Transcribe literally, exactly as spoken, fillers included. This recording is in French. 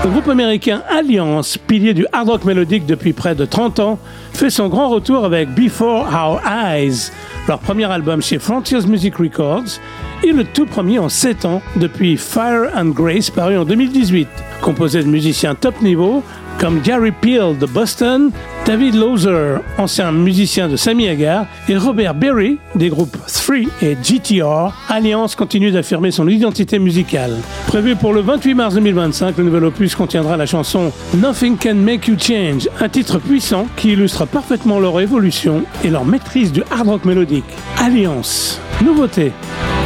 Le groupe américain Alliance, pilier du hard rock mélodique depuis près de trente ans, fait son grand retour avec Before Our Eyes, leur premier album chez Frontiers Music Records, et le tout premier en sept ans depuis Fire and Grace paru en deux mille dix-huit, composé de musiciens top niveau comme Gary Peel de Boston, David Lozer, ancien musicien de Sammy Hagar, et Robert Berry des groupes Three et G T R. Alliance continue d'affirmer son identité musicale. Prévu pour le vingt-huit mars deux mille vingt-cinq, le nouvel opus contiendra la chanson Nothing Can Make You Change, un titre puissant qui illustre parfaitement leur évolution et leur maîtrise du hard rock mélodique. Alliance, nouveauté.